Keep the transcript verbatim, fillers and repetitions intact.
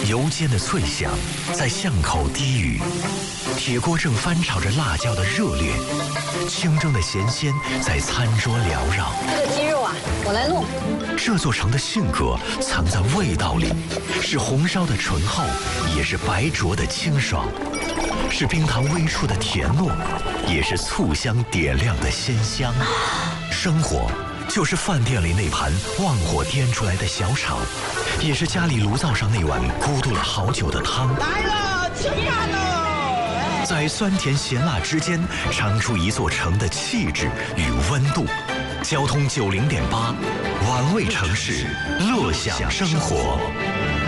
油煎的脆响在巷口低语，铁锅正翻炒着辣椒的热烈，清蒸的咸鲜在餐桌缭绕。 这个鸡肉啊，我来弄。 这座城的性格藏在味道里，是红烧的醇厚，也是白灼的清爽，是冰糖微触的甜糯，也是醋香点亮的鲜香。生活就是饭店里那盘旺火颠出来的小炒，也是家里炉灶上那碗咕嘟了好久的汤。 来了，吃饭喽！ 在酸甜咸辣之间，尝出一座城的气质与温度。交通九零点八，玩味城市，乐享生活。